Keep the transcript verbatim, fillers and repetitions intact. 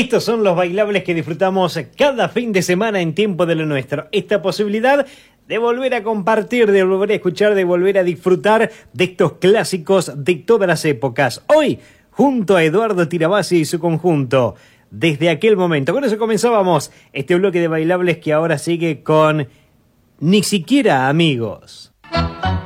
Estos son los bailables que disfrutamos cada fin de semana en Tiempo de lo Nuestro. Esta posibilidad de volver a compartir, de volver a escuchar, de volver a disfrutar de estos clásicos de todas las épocas. Hoy, junto a Eduardo Tirabassi y su conjunto, desde aquel momento. Con eso comenzábamos este bloque de bailables que ahora sigue con Ni siquiera amigos.